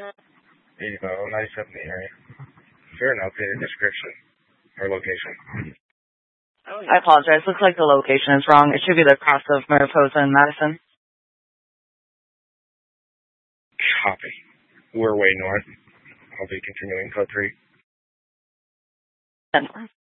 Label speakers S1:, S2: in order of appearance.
S1: You know, nice up in the area. Sure, an updated description or location.
S2: I apologize. Looks like the location is wrong. It should be the cross of Mariposa and Madison.
S1: Copy. We're way north. I'll be continuing code 3.
S2: 10.